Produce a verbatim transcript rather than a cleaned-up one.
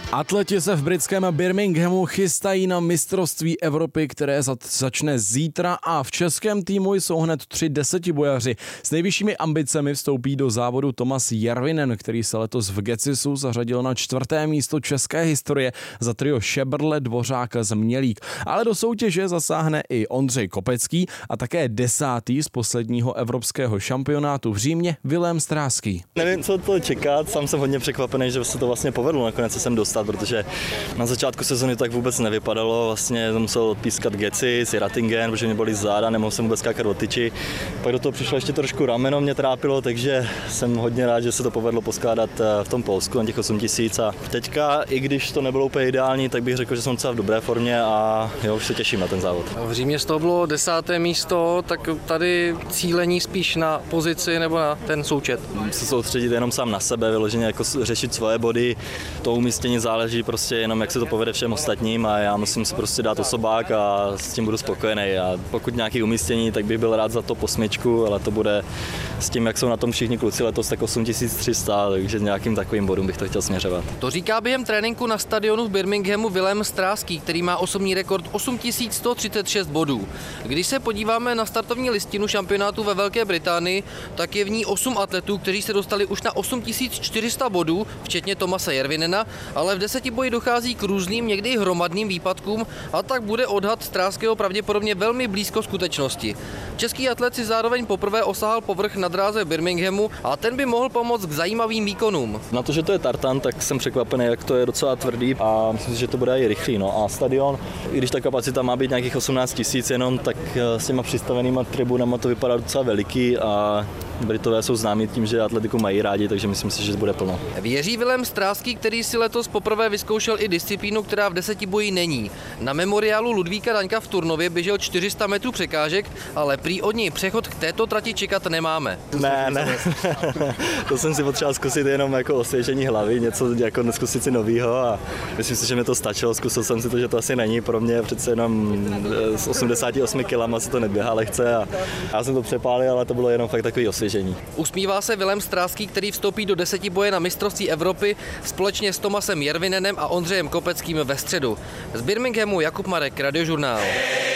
Atleti se v britském Birminghamu chystají na mistrovství Evropy, které začne zítra, a v českém týmu jsou hned tři desetibojaři. S nejvyššími ambicemi vstoupí do závodu Tomas Järvinen, který se letos v Gecisu zařadil na čtvrté místo české historie za trio Šebrle, Dvořák a Změlík. Ale do soutěže zasáhne i Ondřej Kopecký a také desátý z posledního evropského šampionátu v Římě Vilém Stráský. Nevím, co to čekat, sám jsem hodně překvapený, že se to vlastně povedlo nakonec se sem dostat, protože na začátku sezony tak vůbec nevypadalo, vlastně jsem musel odpískat Gecis, Ratingen, protože mě bolí záda, nemohl jsem vůbec skákat do tyči. Pak do toho přišlo ještě trošku rameno, mě trápilo, takže jsem hodně rád, že se to povedlo poskládat v tom Polsku na těch osm tisíc. A teďka, i když to nebylo úplně ideální, tak bych řekl, že jsem docela v dobré formě a jo, už se těším na ten závod. V Římě z toho bylo desáté místo, tak tady cílení spíš na pozici nebo na ten součet? Se soustředit jenom sám na sebe, vyloženě jako řešit svoje body, to umístění záleží prostě jenom, jak se to povede všem ostatním, a já musím si prostě dát osobák a s tím budu spokojený. A pokud nějaký umístění, tak bych byl rád za to posmičku, ale to bude s tím, jak jsou na tom všichni kluci letos, tak osm tisíc tři sta, takže nějakým takovým bodům bych to chtěl směřovat. To říká během tréninku na stadionu v Birminghamu Vilém Stráský, který má osobní rekord osm tisíc sto třicet šest bodů. Když se podíváme na startovní listinu šampionátu ve Velké Británii, tak je v ní osm atletů, kteří se dostali už na osm tisíc čtyři sta bodů, včetně Tomase Järvinena, ale v desetiboji dochází k různým, někdy hromadným výpadkům, a tak bude odhad Stráského pravděpodobně velmi blízko skutečnosti. Český atlet si zároveň poprvé osahal povrch na dráze Birminghamu a ten by mohl pomoct k zajímavým výkonům. Na to, že to je tartan, tak jsem překvapený, jak to je docela tvrdý, a myslím si, že to bude i rychlý. No. A stadion, i když ta kapacita má být nějakých osmnáct tisíc jenom, tak s těma přistavenýma tribunama to vypadá docela veliký, a Britové jsou známí tím, že atletiku mají rádi, takže myslím si, že to bude plno. Věří Vilém Stráský, který si letos poprvé vyzkoušel i disciplínu, která v desetiboji není. Na memoriálu Ludvíka Daňka v Turnově běžel čtyři sta metrů překážek, ale prý od něj přechod k této trati čekat nemáme. Ne, ne, to jsem si potřeboval zkusit jenom jako osvěžení hlavy, něco jako neskusit si novýho, a myslím si, že mi to stačilo, zkusil jsem si to, že to asi není pro mě, přece jenom s osmdesáti osmi kilama se to neběhá lehce, a já jsem to přepálil, ale to bylo jenom fakt takový osvěžení. Usmívá se Vilém Stráský, který vstoupí do desetiboje na mistrovství Evropy společně s Tomasem Järvinenem a Ondřejem Kopeckým ve středu. Z Birminghamu Jakub Marek, Radiožurnál.